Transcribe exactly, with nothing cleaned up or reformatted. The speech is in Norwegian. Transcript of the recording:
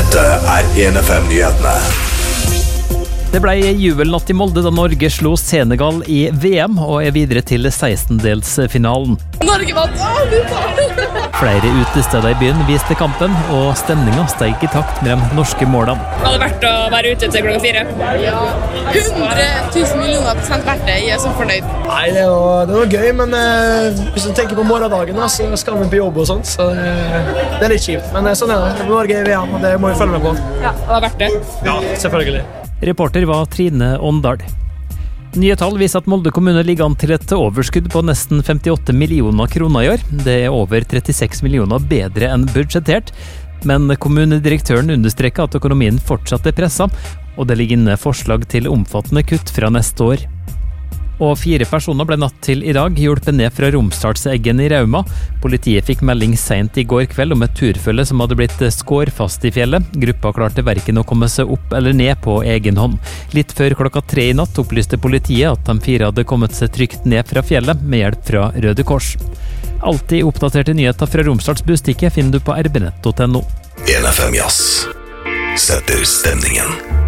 Dette er en F M-nyhetene. Det ble jubelnatt i Molde da Norge slo Senegal i V M og er videre til sekstendelsfinalen. Norge vant! Åh, du tar! Flere utesteder i byen viste kampen, og stemningen steg i takt med de norske målene. Det hadde vært å være ute til klokka fire. Ja, hundre tusen millioner prosent verdt det. Jeg er så fornøyd. Nei, det var, det var gøy, men eh, hvis du tenker på morgendagen, så skal vi på jobb og sånt, så eh, det er litt kjipt. Men eh, sånn er det. Norge er i V M, og det må vi følge med på. Ja, det hadde vært det. Ja, selvfølgelig. Reporter var Trine Åndal. Nye tall viser at Molde kommune ligger an til et overskudd på nesten femtiåtte millioner kroner i år. Det er over trettiseks millioner bedre enn budsjettert, men kommunedirektøren understreker at økonomien fortsatt er presset, og det ligger inne forslag til omfattende kutt fra neste år. Og fire personer ble natt til i dag hjulpet ned fra Romsdalseggen i Rauma. Politiet fikk melding sent i går kveld om et turfølge som hadde blitt skår fast i fjellet. Gruppa klarte verken å komme seg opp eller ned på egen hånd. Litt før klokka tre i natt opplyste politiet at de fire hadde kommet seg trygt ned fra fjellet med hjelp fra Røde Kors. Alltid oppdaterte nyheter fra Romsdals Bustikke finner du på r b nett punktum n o. en F M Jazz setter stemningen.